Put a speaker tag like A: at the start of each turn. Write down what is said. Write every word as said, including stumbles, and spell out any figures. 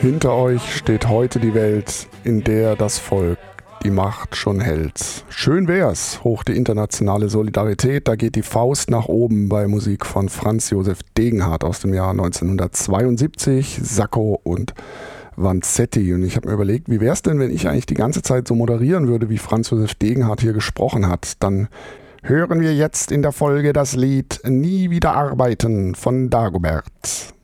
A: Hinter euch steht heute die Welt, in der das Volk die Macht schon hält. Schön wär's, hoch die internationale Solidarität, da geht die Faust nach oben bei Musik von Franz Josef Degenhardt aus dem Jahr neunzehnhundertzweiundsiebzig, Sacco und Vanzetti. Und ich habe mir überlegt, wie wär's denn, wenn ich eigentlich die ganze Zeit so moderieren würde, wie Franz Josef Degenhardt hier gesprochen hat. Dann hören wir jetzt in der Folge das Lied Nie wieder arbeiten von Dagobert.